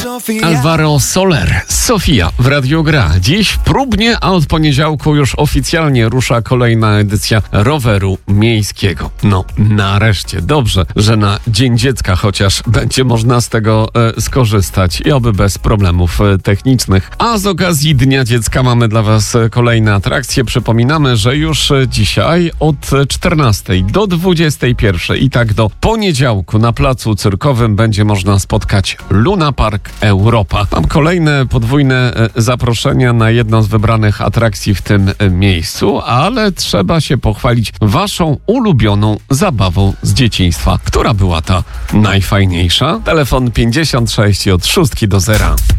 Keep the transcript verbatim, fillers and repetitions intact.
Alvaro Soler, Sofia w Radio Gra. Dziś próbnie, a od poniedziałku już oficjalnie rusza kolejna edycja roweru miejskiego. No, nareszcie. Dobrze, że na Dzień Dziecka chociaż będzie można z tego e, skorzystać i oby bez problemów e, technicznych. A z okazji Dnia Dziecka mamy dla Was kolejne atrakcje. Przypominamy, że już dzisiaj od czternastej do dwudziestej pierwszej i tak do poniedziałku na placu cyrkowym będzie można spotkać Luna Park Europa. Mam kolejne podwójne zaproszenia na jedną z wybranych atrakcji w tym miejscu, ale trzeba się pochwalić Waszą ulubioną zabawą z dzieciństwa. Która była ta najfajniejsza? Telefon pięćdziesiąt sześć od szóstki do zera.